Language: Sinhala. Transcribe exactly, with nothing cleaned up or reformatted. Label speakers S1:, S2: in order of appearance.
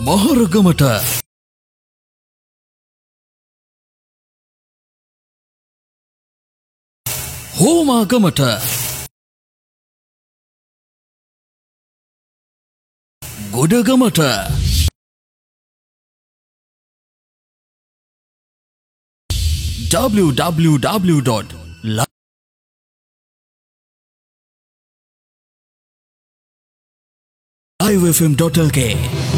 S1: මහරගමට හෝමාගමට ගොඩගමට w w w dot live f m dot l k